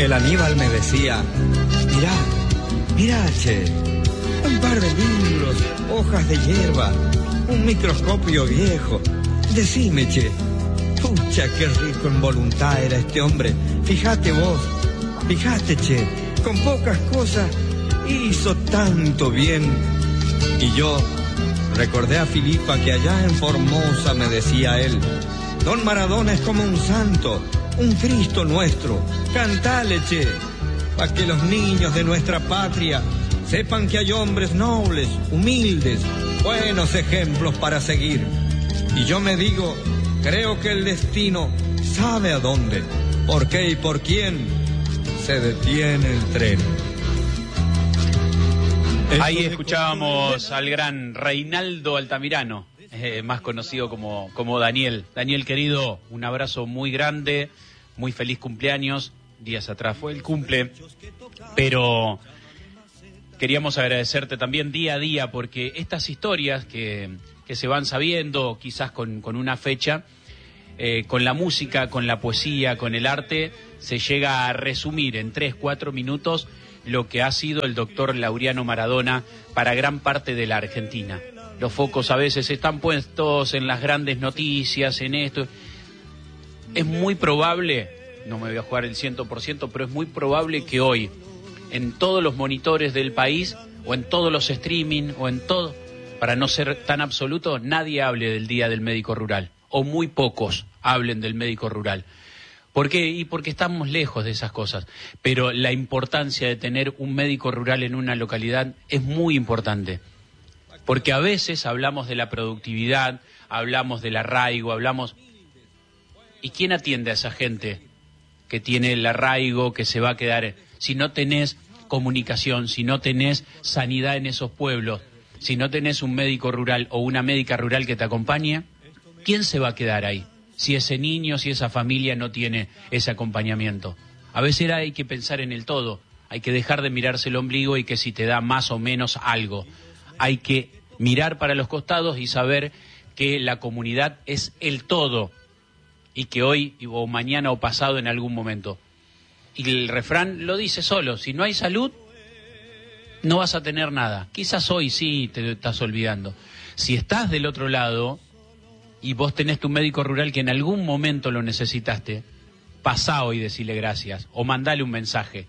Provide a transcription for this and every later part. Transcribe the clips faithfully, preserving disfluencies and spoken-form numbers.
El Aníbal me decía, mirá, mirá, che, un par de libros, hojas de hierba, un microscopio viejo. Decime, che, pucha, qué rico en voluntad era este hombre. Fíjate vos, fíjate, che, con pocas cosas hizo tanto bien. Y yo recordé a Filipa que allá en Formosa me decía él, don Maradona es como un santo, un Cristo nuestro. Cantale, che, para que los niños de nuestra patria sepan que hay hombres nobles, humildes, buenos ejemplos para seguir. Y yo me digo, creo que el destino sabe a dónde, por qué y por quién se detiene el tren. Ahí escuchábamos al gran Reinaldo Altamirano, eh, más conocido como, como Daniel. Daniel, querido, un abrazo muy grande, muy feliz cumpleaños. Días atrás fue el cumple, pero queríamos agradecerte también día a día, porque estas historias que, que se van sabiendo, quizás con, con una fecha, eh, con la música, con la poesía, con el arte, se llega a resumir en tres, cuatro minutos lo que ha sido el doctor Laureano Maradona para gran parte de la Argentina. Los focos a veces están puestos en las grandes noticias, en esto. Es muy probable, no me voy a jugar el cien por ciento, pero es muy probable que hoy, en todos los monitores del país, o en todos los streaming, o en todo, para no ser tan absoluto, nadie hable del Día del Médico Rural, o muy pocos hablen del médico rural. ¿Por qué? Y porque estamos lejos de esas cosas. Pero la importancia de tener un médico rural en una localidad es muy importante. Porque a veces hablamos de la productividad, hablamos del arraigo, hablamos... ¿Y quién atiende a esa gente que tiene el arraigo, que se va a quedar? Si no tenés comunicación, si no tenés sanidad en esos pueblos, si no tenés un médico rural o una médica rural que te acompañe, ¿quién se va a quedar ahí? Si ese niño, si esa familia no tiene ese acompañamiento. A veces hay que pensar en el todo, hay que dejar de mirarse el ombligo y que si te da más o menos algo. Hay que mirar para los costados y saber que la comunidad es el todo y que hoy o mañana o pasado en algún momento. Y el refrán lo dice solo, si no hay salud, no vas a tener nada. Quizás hoy sí te estás olvidando. Si estás del otro lado... y vos tenés tu médico rural que en algún momento lo necesitaste, pasá hoy y decile gracias, o mandale un mensaje,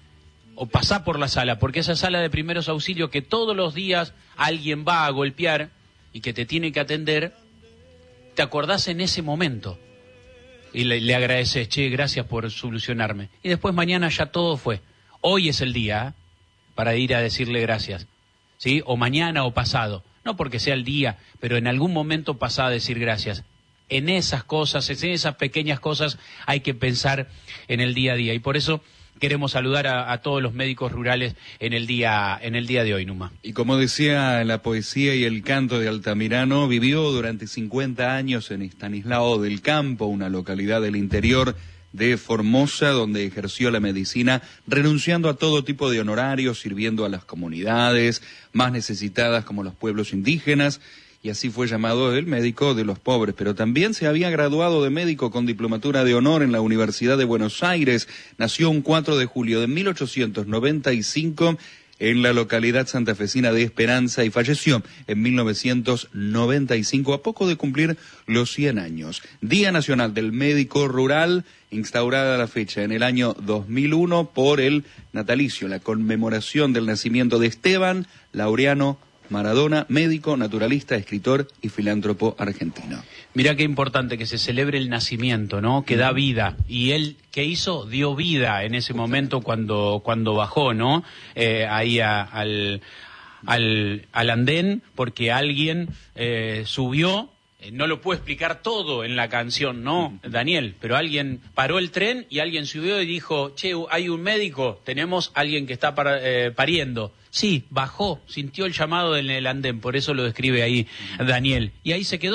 o pasá por la sala, porque esa sala de primeros auxilios que todos los días alguien va a golpear y que te tiene que atender, te acordás en ese momento y le, le agradeces, che, gracias por solucionarme. Y después mañana ya todo fue. Hoy es el día, ¿eh?, para ir a decirle gracias, ¿sí? O mañana o pasado. No porque sea el día, pero en algún momento pasá a decir gracias. En esas cosas, en esas pequeñas cosas hay que pensar en el día a día. Y por eso queremos saludar a, a todos los médicos rurales en el día en el día de hoy, Numa. Y como decía la poesía y el canto de Altamirano, vivió durante cincuenta años en Estanislao del Campo, una localidad del interior de Formosa, donde ejerció la medicina, renunciando a todo tipo de honorarios, sirviendo a las comunidades más necesitadas como los pueblos indígenas, y así fue llamado el médico de los pobres. Pero también se había graduado de médico con diplomatura de honor en la Universidad de Buenos Aires. Nació un cuatro de julio de mil ochocientos noventa y cinco en la localidad santafesina de Esperanza y falleció en mil novecientos noventa y cinco, a poco de cumplir los cien años. Día Nacional del Médico Rural, instaurada la fecha en el año dos mil uno por el natalicio, la conmemoración del nacimiento de Esteban Laureano Maradona, médico, naturalista, escritor y filántropo argentino. Mirá qué importante que se celebre el nacimiento, ¿no? Que da vida. Y él, ¿qué hizo? Dio vida en ese momento cuando cuando bajó, ¿no? Eh, ahí a, al, al, al andén, porque alguien eh, subió. Eh, no lo puedo explicar todo en la canción, ¿no, Daniel? Pero alguien paró el tren y alguien subió y dijo, che, hay un médico, tenemos alguien que está par, eh, pariendo. Sí, bajó, sintió el llamado en el andén, por eso lo describe ahí Daniel. Y ahí se quedó,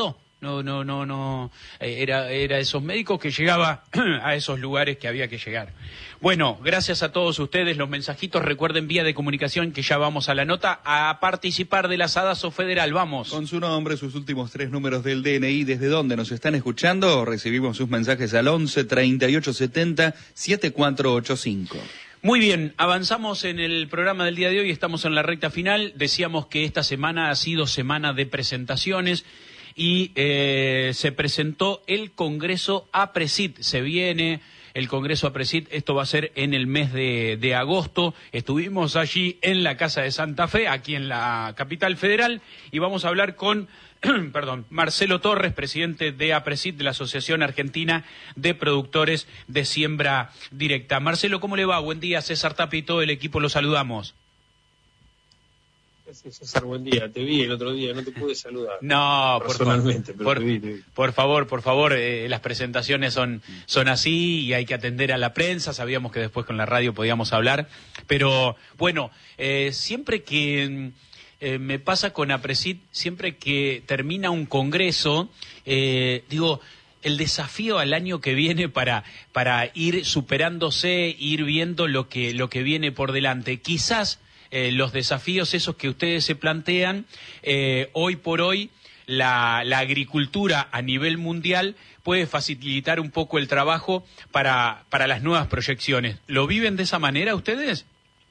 no, no, no, no, eh, era, era esos médicos que llegaba a esos lugares que había que llegar. Bueno, gracias a todos ustedes, los mensajitos, recuerden vía de comunicación que ya vamos a la nota, a participar del Asadazo Federal, vamos. Con su nombre, sus últimos tres números del D N I, desde dónde nos están escuchando, recibimos sus mensajes al once, treinta y ocho, setenta, setenta y cuatro ochenta y cinco. Muy bien, avanzamos en el programa del día de hoy, estamos en la recta final, decíamos que esta semana ha sido semana de presentaciones y eh, se presentó el Congreso APRESID, se viene el Congreso APRESID, esto va a ser en el mes de, de agosto, estuvimos allí en la Casa de Santa Fe, aquí en la capital federal, y vamos a hablar con perdón, Marcelo Torres, presidente de APRESID, de la Asociación Argentina de Productores de Siembra Directa. Marcelo, ¿cómo le va? Buen día, César Tapia y todo el equipo, lo saludamos. Gracias, César, buen día. Te vi el otro día, no te pude saludar. No, personalmente, por, pero por, te vi, te vi. por favor, por favor, eh, las presentaciones son, son así y hay que atender a la prensa. Sabíamos que después con la radio podíamos hablar, pero bueno, eh, siempre que... Eh, me pasa con APRESID, siempre que termina un congreso, eh, digo, el desafío al año que viene para, para ir superándose, ir viendo lo que, lo que viene por delante. Quizás eh, los desafíos esos que ustedes se plantean, eh, hoy por hoy, la, la agricultura a nivel mundial puede facilitar un poco el trabajo para, para las nuevas proyecciones. ¿Lo viven de esa manera ustedes?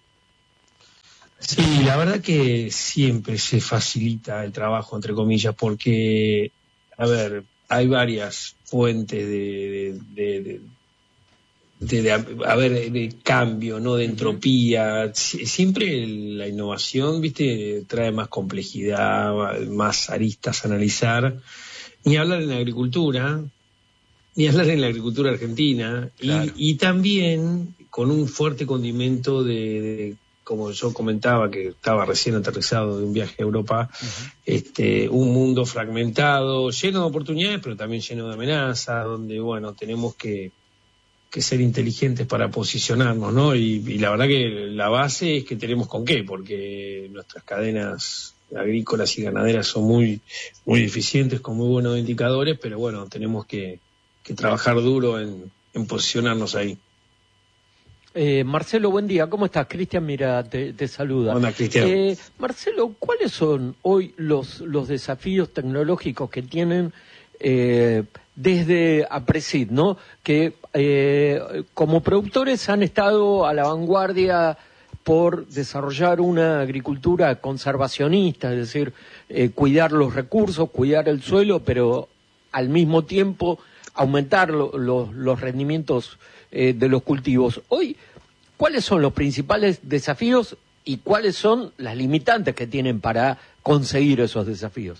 Sí, la verdad que siempre se facilita el trabajo, entre comillas, porque, a ver, hay varias fuentes de, de, de, de, de a ver, de cambio, ¿no? De entropía. Siempre la innovación, ¿viste? Trae más complejidad, más aristas a analizar. Ni hablar en la agricultura, ni hablar en la agricultura argentina, claro. y, y también con un fuerte condimento de, de como yo comentaba, que estaba recién aterrizado de un viaje a Europa, uh-huh. este, un mundo fragmentado, lleno de oportunidades, pero también lleno de amenazas, donde, bueno, tenemos que, que ser inteligentes para posicionarnos, ¿no? Y, y la verdad que la base es que tenemos con qué, porque nuestras cadenas agrícolas y ganaderas son muy, muy eficientes, con muy buenos indicadores, pero bueno, tenemos que, que trabajar duro en, en posicionarnos ahí. Eh, Marcelo, buen día. ¿Cómo estás? Cristian, mira, te, te saluda. Hola, Cristian. Eh, Marcelo, ¿cuáles son hoy los, los desafíos tecnológicos que tienen eh, desde APRESID, ¿no? Que eh, como productores han estado a la vanguardia por desarrollar una agricultura conservacionista, es decir, eh, cuidar los recursos, cuidar el suelo, pero al mismo tiempo aumentar lo, lo, los rendimientos eh, de los cultivos. Hoy, ¿cuáles son los principales desafíos y cuáles son las limitantes que tienen para conseguir esos desafíos?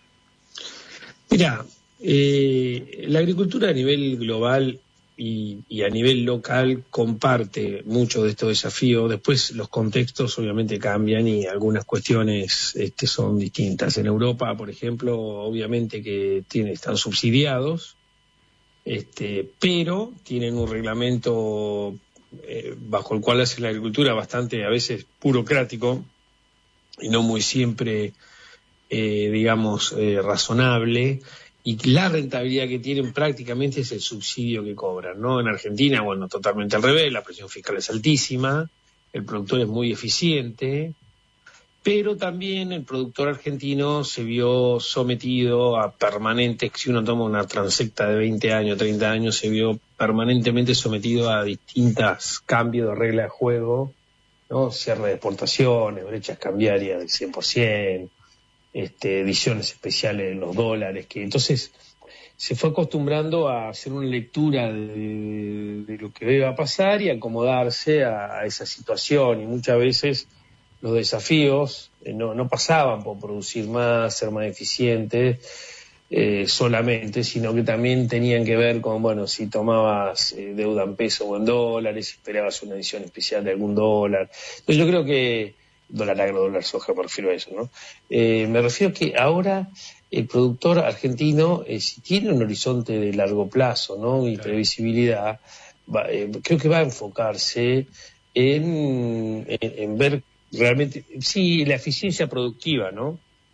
Mira, eh, la agricultura a nivel global y, y a nivel local comparte muchos de estos desafíos. Después los contextos obviamente cambian y algunas cuestiones este, son distintas. En Europa, por ejemplo, obviamente que tiene, están subsidiados, este, pero tienen un reglamento eh, bajo el cual hacen la agricultura bastante a veces burocrático y no muy siempre, eh, digamos, eh, razonable. Y la rentabilidad que tienen prácticamente es el subsidio que cobran, ¿no? En Argentina, bueno, totalmente al revés, la presión fiscal es altísima, el productor es muy eficiente, pero también el productor argentino se vio sometido a permanentes, si uno toma una transecta de veinte años, treinta años, se vio permanentemente sometido a distintos cambios de reglas de juego, ¿no? Cierre de exportaciones, brechas cambiarias del cien por ciento, Este, ediciones especiales en los dólares, que entonces se fue acostumbrando a hacer una lectura de, de lo que iba a pasar y acomodarse a, a esa situación, y muchas veces los desafíos eh, no, no pasaban por producir más, ser más eficientes eh, solamente, sino que también tenían que ver con, bueno, si tomabas eh, deuda en peso o en dólares, si esperabas una edición especial de algún dólar. Entonces yo creo que dólar agro, dólar soja, me refiero a eso, ¿no? Eh, me refiero a que ahora el productor argentino, eh, si tiene un horizonte de largo plazo, ¿no? Y previsibilidad, va, eh, creo que va a enfocarse en, en, en ver realmente, sí, la eficiencia productiva, ¿no?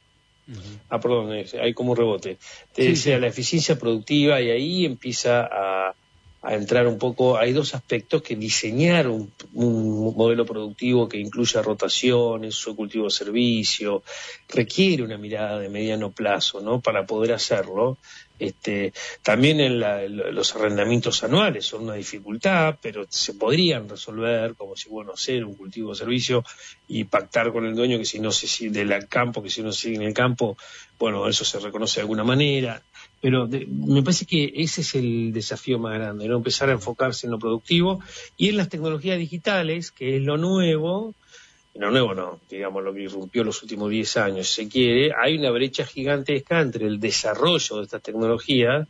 Uh-huh. Ah, perdón, hay como un rebote. Te sí, decía, sí. la eficiencia productiva, y ahí empieza a, a entrar un poco, hay dos aspectos: que diseñar un, un modelo productivo que incluya rotaciones, uso de cultivo de servicio, requiere una mirada de mediano plazo, ¿no?, para poder hacerlo. Este, también en la, los arrendamientos anuales son una dificultad, pero se podrían resolver, como si, bueno, hacer un cultivo de servicio y pactar con el dueño que si no se sigue del campo, que si no se sigue en el campo, bueno, eso se reconoce de alguna manera. Pero de, me parece que ese es el desafío más grande, ¿no?, empezar a enfocarse en lo productivo y en las tecnologías digitales, que es lo nuevo. No nuevo no, digamos, lo que irrumpió los últimos diez años, si se quiere. Hay una brecha gigantesca entre el desarrollo de estas tecnologías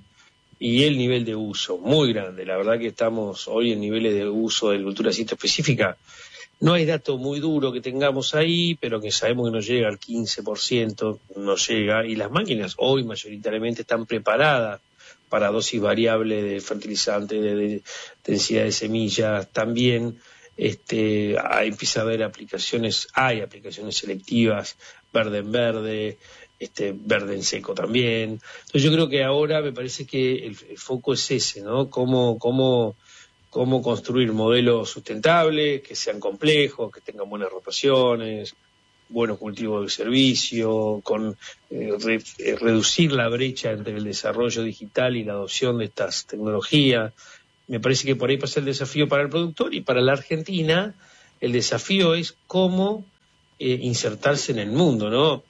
y el nivel de uso, muy grande. La verdad que estamos hoy en niveles de uso de agricultura ciencia específica. No hay dato muy duro que tengamos ahí, pero que sabemos que no llega al quince por ciento, no llega, y las máquinas hoy mayoritariamente están preparadas para dosis variable de fertilizantes, de, de densidad de semillas, también. Este, ahí empieza a haber aplicaciones, hay aplicaciones selectivas, verde en verde, este, verde en seco también. Entonces yo creo que ahora me parece que el, el foco es ese, ¿no? Cómo, cómo, cómo construir modelos sustentables, que sean complejos, que tengan buenas rotaciones, buenos cultivos de servicio, con eh, re, eh, reducir la brecha entre el desarrollo digital y la adopción de estas tecnologías. Me parece que por ahí pasa el desafío para el productor, y para la Argentina el desafío es cómo eh, insertarse en el mundo, ¿no?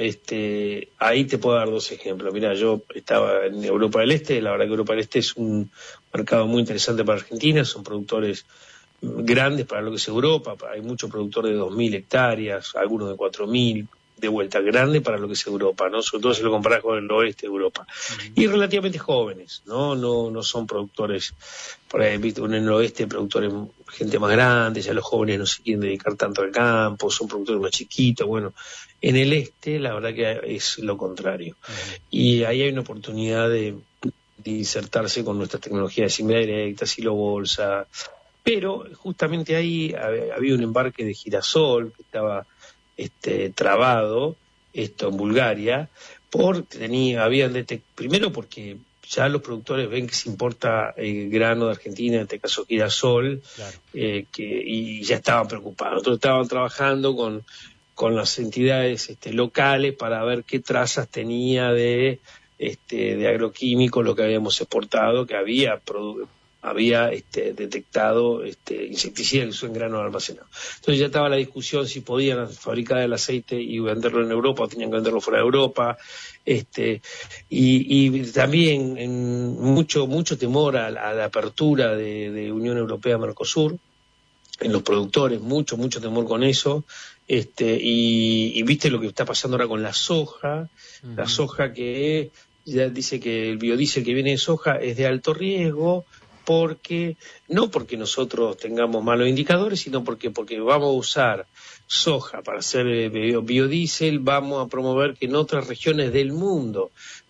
Este, ahí te puedo dar dos ejemplos. Mira, yo estaba en Europa del Este, la verdad que Europa del Este es un mercado muy interesante para Argentina, son productores grandes para lo que es Europa, hay muchos productores de dos mil hectáreas, algunos de cuatro mil, de vuelta grande para lo que es Europa, ¿no? Sobre todo si lo comparás con el oeste de Europa. Uh-huh. Y relativamente jóvenes, ¿no? No, no son productores, por ahí, ¿viste? En el oeste, productores, gente más grande, ya los jóvenes no se quieren dedicar tanto al campo, son productores más chiquitos. Bueno, en el este, la verdad que es lo contrario. Uh-huh. Y ahí hay una oportunidad de, de insertarse con nuestras tecnologías de siembra directa, silo bolsa. Pero justamente ahí había un embarque de girasol que estaba Este, trabado, esto en Bulgaria, porque tenía, habían detect- primero porque ya los productores ven que se importa el grano de Argentina, en este caso girasol, claro. eh, que, y ya estaban preocupados. Nosotros estaban trabajando con, con las entidades este, locales para ver qué trazas tenía de, este, de agroquímicos lo que habíamos exportado, que había produ- había este, detectado este, insecticidas que son en grano almacenado. Entonces ya estaba la discusión si podían fabricar el aceite y venderlo en Europa o tenían que venderlo fuera de Europa. Este, y, y también en mucho mucho temor a, a la apertura de, de Unión Europea-Mercosur en los productores, mucho, mucho temor con eso. Este, y, y viste lo que está pasando ahora con la soja, uh-huh. La soja que ya dice que el biodiesel que viene de soja es de alto riesgo, porque no porque nosotros tengamos malos indicadores, sino porque porque vamos a usar soja para hacer biodiesel, vamos a promover que en otras regiones del mundo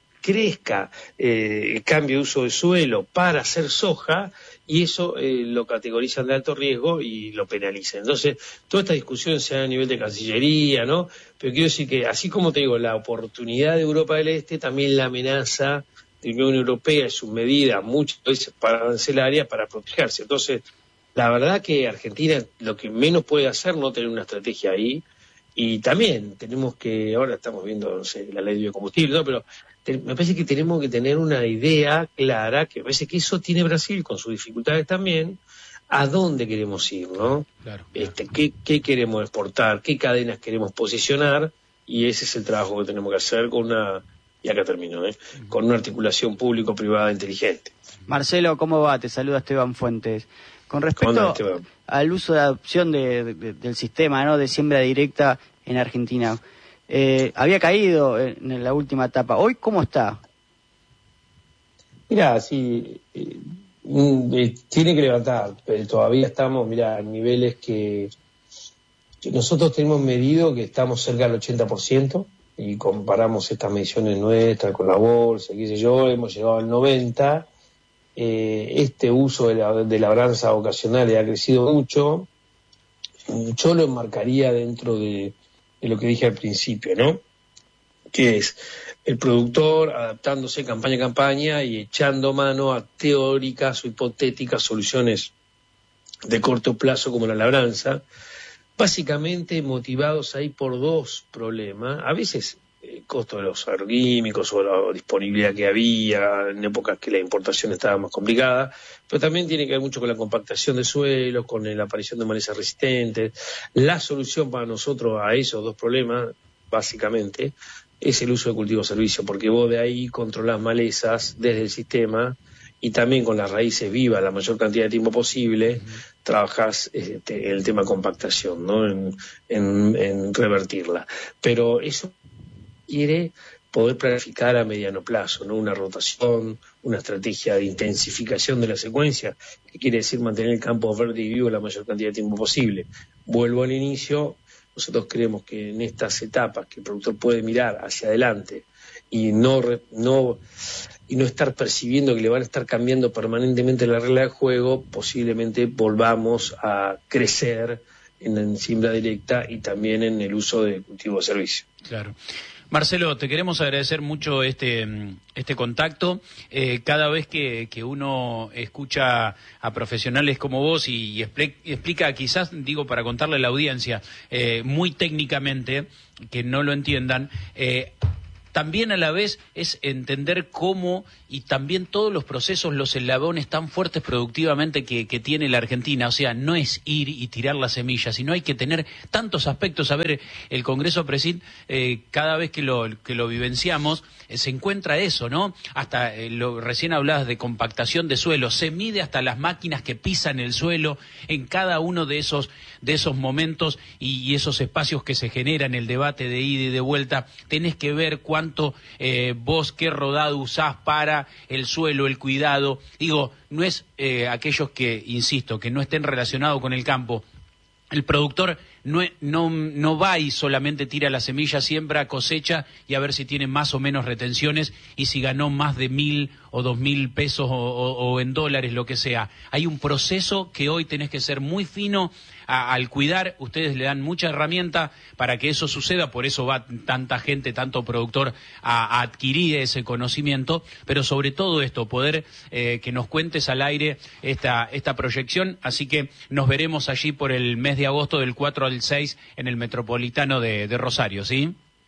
crezca eh, el cambio de uso de suelo para hacer soja, y eso eh, lo categorizan de alto riesgo y lo penalizan. Entonces, toda esta discusión se da a nivel de Cancillería, ¿no? Pero quiero decir que, así como te digo, la oportunidad de Europa del Este, también la amenaza de la Unión Europea y sus medidas muchas veces arancelarias para protegerse. Entonces, la verdad que Argentina lo que menos puede hacer no tener una estrategia ahí, y también tenemos que, ahora estamos viendo, no sé, la ley de biocombustible, ¿no? Pero te, me parece que tenemos que tener una idea clara, que me parece que eso tiene Brasil con sus dificultades también, a dónde queremos ir, ¿no? Claro, claro. Este, qué, qué queremos exportar, qué cadenas queremos posicionar, y ese es el trabajo que tenemos que hacer con una... Y acá termino, ¿eh? Con una articulación público-privada inteligente. Marcelo, ¿cómo va? Te saluda Esteban Fuentes. Con respecto al uso de adopción de, de, del sistema, ¿no?, de siembra directa en Argentina, eh, había caído en, en la última etapa. ¿Hoy cómo está? Mirá, sí, eh, eh, tiene que levantar, pero todavía estamos, mirá, en niveles que, que nosotros tenemos medido que estamos cerca del ochenta por ciento, y comparamos estas mediciones nuestras con la bolsa, qué sé yo, hemos llegado al noventa por ciento. Eh, este uso de la, de labranza ocasional ha crecido mucho. Yo lo enmarcaría dentro de, de lo que dije al principio, ¿no? que es el productor adaptándose campaña a campaña y echando mano a teóricas o hipotéticas soluciones de corto plazo como la labranza, básicamente motivados ahí por dos problemas, a veces el costo de los agroquímicos o la disponibilidad que había en épocas que la importación estaba más complicada, pero también tiene que ver mucho con la compactación de suelos, con la aparición de malezas resistentes. La solución para nosotros a esos dos problemas, básicamente, es el uso de cultivo-servicio, porque vos de ahí controlás malezas desde el sistema y también con las raíces vivas la mayor cantidad de tiempo posible, uh-huh. trabajás este, el tema compactación, ¿no? En, en, en revertirla. Pero eso quiere poder planificar a mediano plazo, ¿no? Una rotación, una estrategia de intensificación de la secuencia, que quiere decir mantener el campo verde y vivo la mayor cantidad de tiempo posible. Vuelvo al inicio, nosotros creemos que en estas etapas que el productor puede mirar hacia adelante y no, no, y no estar percibiendo que le van a estar cambiando permanentemente la regla de juego, posiblemente volvamos a crecer en la siembra directa y también en el uso de cultivo de servicio. Claro. Marcelo, te queremos agradecer mucho este este contacto. Eh, cada vez que, que uno escucha a profesionales como vos y, y explica, explica, quizás, digo, para contarle a la audiencia, eh, muy técnicamente, que no lo entiendan, eh, también a la vez es entender cómo y también todos los procesos, los eslabones tan fuertes productivamente que, que tiene la Argentina. O sea, no es ir y tirar las semillas, sino hay que tener tantos aspectos. A ver, el Congreso Presid, eh, cada vez que lo, que lo vivenciamos, eh, se encuentra eso, ¿no? Hasta, eh, lo, recién hablabas de compactación de suelo, se mide hasta las máquinas que pisan el suelo en cada uno de esos, de esos momentos y, y esos espacios que se generan, el debate de ida y de vuelta. Tenés que ver cuánto eh, vos, qué rodado usás para el suelo, el cuidado. Digo, no es eh, aquellos que, insisto, que no estén relacionados con el campo. El productor no, no, no va y solamente tira la semilla, siembra, cosecha y a ver si tiene más o menos retenciones y si ganó más de mil o dos mil pesos o, o, o en dólares, lo que sea. Hay un proceso que hoy tenés que ser muy fino a, al cuidar. Ustedes le dan mucha herramienta para que eso suceda, por eso va tanta gente, tanto productor a, a adquirir ese conocimiento, pero sobre todo esto, poder eh, que nos cuentes al aire esta, esta proyección. Así que nos veremos allí por el mes de agosto del cuatro al seis en el Metropolitano de, de Rosario, ¿sí?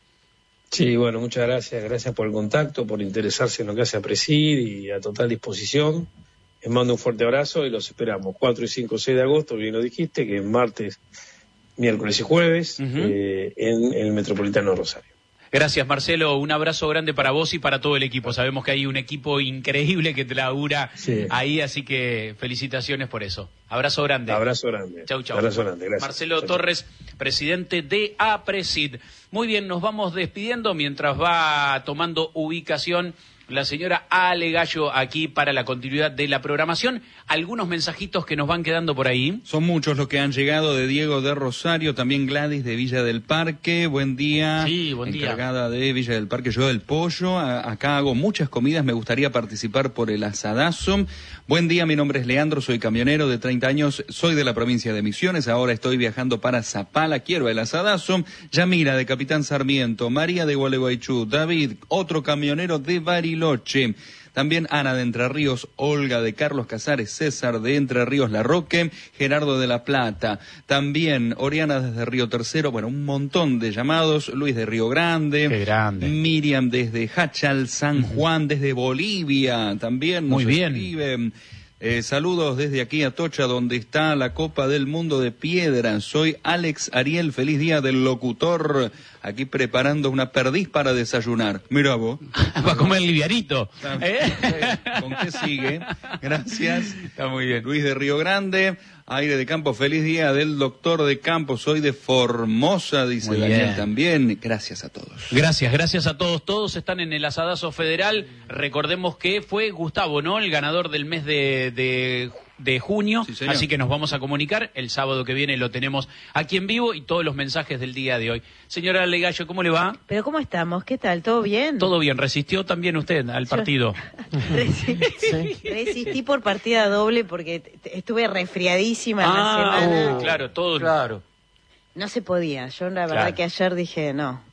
Sí, bueno, muchas gracias, gracias por el contacto, por interesarse en lo que hace APRESID y a total disposición. Les mando un fuerte abrazo y los esperamos cuatro y cinco, seis de agosto, bien lo dijiste, que es martes, miércoles y jueves, uh-huh. eh, en el Metropolitano de Rosario. Gracias, Marcelo. Un abrazo grande para vos y para todo el equipo. Sabemos que hay un equipo increíble que te labura sí. ahí, así que felicitaciones por eso. Abrazo grande. Abrazo grande. Chau, chau. Abrazo grande, gracias. Marcelo chau, Torres, chau. presidente de APRESID. Muy bien, nos vamos despidiendo mientras va tomando ubicación la señora Ale Gallo aquí para la continuidad de la programación. Algunos mensajitos que nos van quedando por ahí. Son muchos los que han llegado de Diego de Rosario, también Gladys de Villa del Parque. Buen día. Sí, buen día. Encargada de Villa del Parque, yo del pollo. A- acá hago muchas comidas, me gustaría participar por el asadazo. Buen día, mi nombre es Leandro, soy camionero de treinta años, soy de la provincia de Misiones, ahora estoy viajando para Zapala, quiero el asadazo. Yamira de Capitán Sarmiento, María de Gualeguaychú, David, otro camionero de Bariloche. También Ana de Entre Ríos, Olga de Carlos Casares, César de Entre Ríos La Roque, Gerardo de La Plata, también Oriana desde Río Tercero, bueno, un montón de llamados, Luis de Río Grande, Qué grande. Miriam desde Hachal, San Juan, desde Bolivia, también nos Muy bien. escriben. Eh, saludos desde aquí a Tocha, donde está la Copa del Mundo de Piedra. Soy Alex Ariel, feliz día del locutor. Aquí preparando una perdiz para desayunar. Mira vos. Va a comer livianito. ¿Eh? ¿Con qué sigue? Gracias. Está muy bien. Luis de Río Grande. Aire de Campo, feliz día del doctor de campo. Soy de Formosa, dice Muy Daniel bien. también. Gracias a todos. Gracias, gracias a todos. Todos están en el asadazo federal. Recordemos que fue Gustavo, ¿no? El ganador del mes de, de, de junio. Sí, señor. Así que nos vamos a comunicar. El sábado que viene lo tenemos aquí en vivo y todos los mensajes del día de hoy. Señora Legallo, ¿cómo le va? Pero ¿cómo estamos? ¿Qué tal? ¿Todo bien? Todo bien. ¿Resistió también usted al partido? Resi- Sí. Resistí por partida doble porque t- t- estuve resfriadísima en la Ah, semana. uh, claro, todo. Claro. No se podía. Yo la verdad Claro. que ayer dije, no,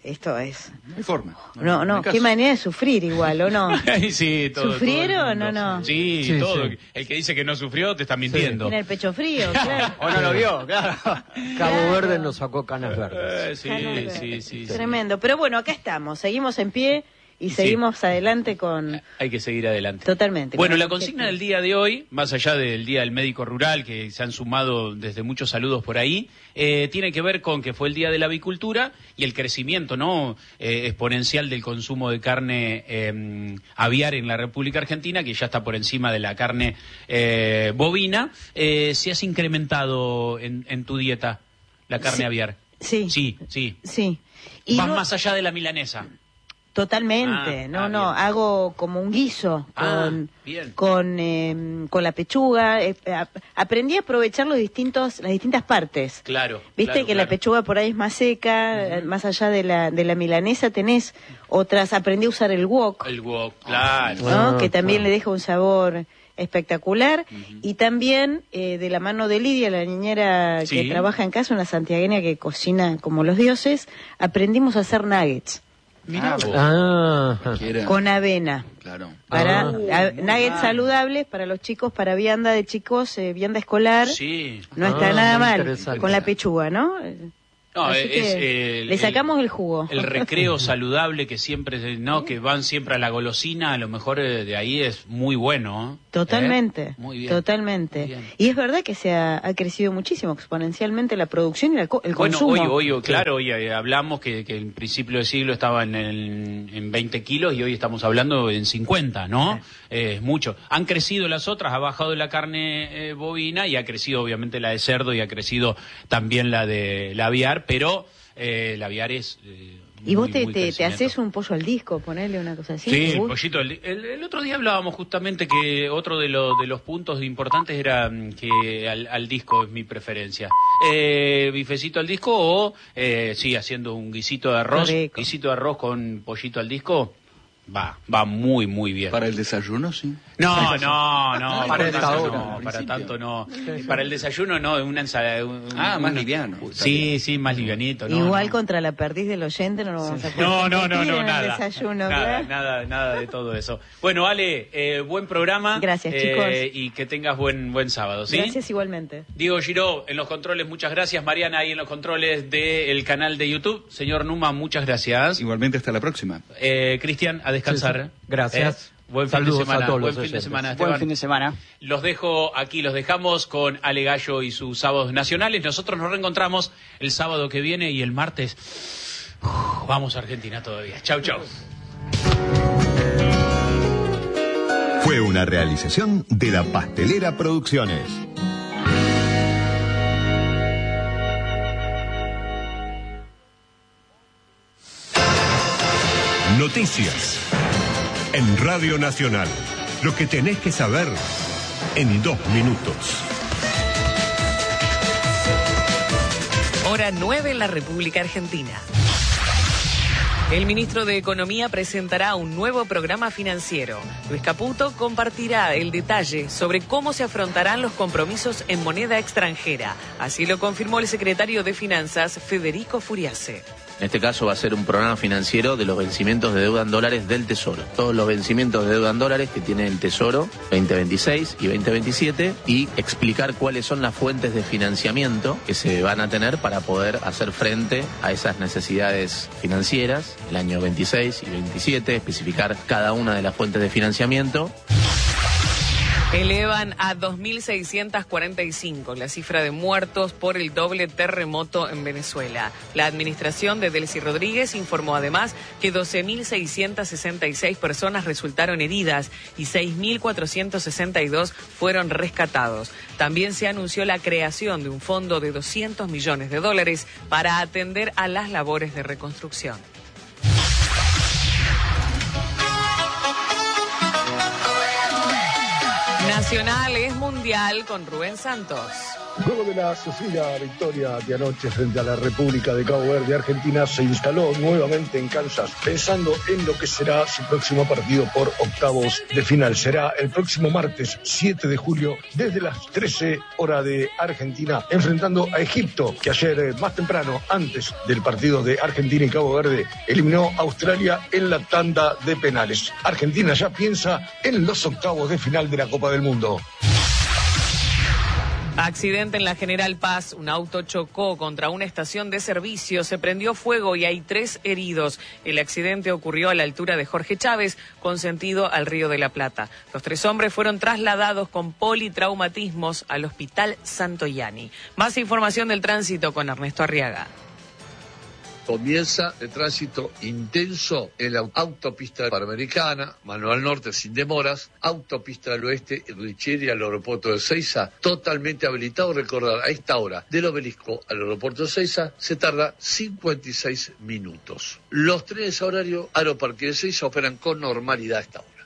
esto es... No hay forma. No, no, qué manera de sufrir igual, ¿o no? Sí, todo, ¿Sufrieron todo o no? Sí, Sí, todo. sí. El que dice que no sufrió te está mintiendo. Tiene el pecho frío, claro. O no lo vio, claro. Cabo Claro. Verde nos sacó canas verdes. Eh, Claro, sí, sí, sí, sí. Tremendo. Pero bueno, acá estamos, seguimos en pie y Sí. seguimos adelante con... Hay que seguir adelante. Totalmente. Bueno, con la el consigna objetivo. del día de hoy, más allá del Día del Médico Rural, que se han sumado desde muchos saludos por ahí, eh, tiene que ver con que fue el Día de la Avicultura y el crecimiento no eh, exponencial del consumo de carne eh, aviar en la República Argentina, que ya está por encima de la carne eh, bovina. Eh, ¿Se has incrementado en, en tu dieta la carne Sí. aviar? Sí. Sí, sí. Sí. Y Vas no- más allá de la milanesa. Totalmente, Ah, no, ah, no, bien. hago como un guiso Ah, con, bien. con, eh, con la pechuga. eh, a- aprendí a aprovechar los distintos, las distintas partes. Claro. Viste claro, que la claro. pechuga por ahí es más seca, eh, más allá de la, de la milanesa tenés otras, aprendí a usar el wok, El wok, claro. ¿no? Ah, que también claro. le deja un sabor espectacular. Y también eh, de la mano de Lidia, la niñera que Sí. trabaja en casa, una santiagueña que cocina como los dioses, aprendimos a hacer nuggets Mirá vos. Ah, Cualquiera. con avena. Claro. Para Ah. a- nuggets saludables para los chicos, para vianda de chicos, eh, vianda escolar. Sí. No Ah, está nada muy mal interesante. con la pechuga, ¿no? No, Así es que el- le el- sacamos el jugo. El recreo saludable que siempre, ¿no? Que van siempre a la golosina, a lo mejor eh, de ahí es muy bueno. ¿eh? Totalmente, ¿Eh? Muy bien. totalmente. Muy bien. Y es verdad que se ha, ha crecido muchísimo exponencialmente la producción y la co- el Bueno, consumo. hoy, hoy, claro, hoy eh, hablamos que, que en principio del siglo estaba en, el- en veinte kilos y hoy estamos hablando en cincuenta, ¿no? Eh, Es mucho. Han crecido las otras, ha bajado la carne eh, bovina y ha crecido obviamente la de cerdo y ha crecido también la de la aviar, pero eh, la aviar es... eh, y vos muy, te, muy te, te crecimiento. haces un pollo al disco, ponerle una cosa así. Sí, ¿te el gusta? pollito. El, el- el otro día hablábamos justamente que otro de, lo- de los puntos importantes era mm, que al, al disco es mi preferencia. Eh, bifecito al disco o, eh, sí, haciendo un guisito de arroz. Qué rico. Guisito de arroz con pollito al disco. Va, va muy, muy bien. Para el desayuno, sí. No, no, no, Para para esta tanto hora, no, al para principio. tanto no. Para el desayuno no, una ensalada. un- Ah, más una- liviano. Sí, sí, más livianito. No, Igual no. contra la perdiz del oyente no nos vamos a poder No, no, no, competir no, en el nada. desayuno, nada, ¿verdad? nada, nada de todo eso. Bueno, Ale, eh, buen programa. Gracias, eh, chicos. Y que tengas buen buen sábado, ¿sí? Gracias igualmente. Diego Giró en los controles, muchas gracias. Mariana ahí en los controles del canal de YouTube. Señor Numa, muchas gracias. Igualmente, hasta la próxima. Eh, Cristian, a descansar. Sí, sí. Gracias. Eh, Buen fin Saludos de semana. a todos Buen los fin de oyentes. semana, Buen Esteban. fin de semana. Los dejo aquí, los dejamos con Ale Gallo y sus sábados nacionales. Nosotros nos reencontramos el sábado que viene y el martes. Uf, vamos a Argentina todavía. Chau, chau. Fue una realización de La Pastelera Producciones. Noticias en Radio Nacional. Lo que tenés que saber en dos minutos. Hora nueve en la República Argentina. El ministro de Economía presentará un nuevo programa financiero. Luis Caputo compartirá el detalle sobre cómo se afrontarán los compromisos en moneda extranjera. Así lo confirmó el secretario de Finanzas, Federico Furiase. En este caso va a ser un programa financiero de los vencimientos de deuda en dólares del Tesoro. Todos los vencimientos de deuda en dólares que tiene el Tesoro veinte veintiséis y veinte veintisiete y explicar cuáles son las fuentes de financiamiento que se van a tener para poder hacer frente a esas necesidades financieras el año veintiséis y veintisiete, especificar cada una de las fuentes de financiamiento. Elevan a dos mil seiscientos cuarenta y cinco la cifra de muertos por el doble terremoto en Venezuela. La administración de Delcy Rodríguez informó además que doce mil seiscientos sesenta y seis personas resultaron heridas y seis mil cuatrocientos sesenta y dos fueron rescatados. También se anunció la creación de un fondo de doscientos millones de dólares para atender a las labores de reconstrucción. Nacional es mundial con Rubén Santos. Luego de la sufrida victoria de anoche frente a la República de Cabo Verde, Argentina se instaló nuevamente en Kansas, pensando en lo que será su próximo partido por octavos de final. Será el próximo martes siete de julio, desde las trece horas de Argentina, enfrentando a Egipto, que ayer más temprano, antes del partido de Argentina y Cabo Verde, eliminó a Australia en la tanda de penales. Argentina ya piensa en los octavos de final de la Copa del Mundo. Accidente en la General Paz, un auto chocó contra una estación de servicio, se prendió fuego y hay tres heridos. El accidente ocurrió a la altura de Jorge Chávez, con sentido al Río de la Plata. Los tres hombres fueron trasladados con politraumatismos al Hospital Santoyani. Más información del tránsito con Ernesto Arriaga. Comienza el tránsito intenso en la autopista panamericana, Manuel Norte sin demoras, autopista del oeste, Richieri al aeropuerto de Seiza, totalmente habilitado. Recordar, a esta hora del Obelisco al aeropuerto de Seiza se tarda cincuenta y seis minutos. Los trenes a horario Aeroparque de Seiza operan con normalidad a esta hora.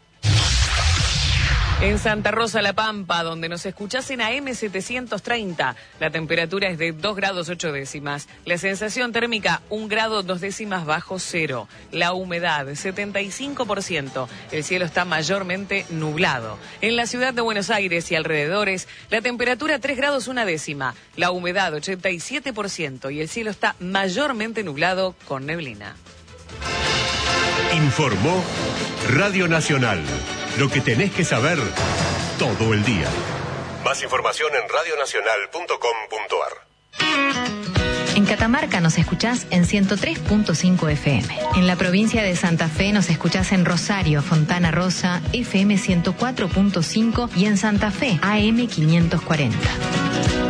En Santa Rosa La Pampa, donde nos escuchás en A M setecientos treinta, la temperatura es de dos grados ocho décimas, la sensación térmica un grado dos décimas bajo cero, la humedad setenta y cinco por ciento, el cielo está mayormente nublado. En la ciudad de Buenos Aires y alrededores, la temperatura tres grados una décima, la humedad ochenta y siete por ciento y el cielo está mayormente nublado con neblina. Informó Radio Nacional. Lo que tenés que saber todo el día. Más información en radio nacional punto com punto a r. En Catamarca nos escuchás en ciento tres punto cinco F M. En la provincia de Santa Fe nos escuchás en Rosario, Fontana Rosa, F M ciento cuatro punto cinco y en Santa Fe, A M quinientos cuarenta.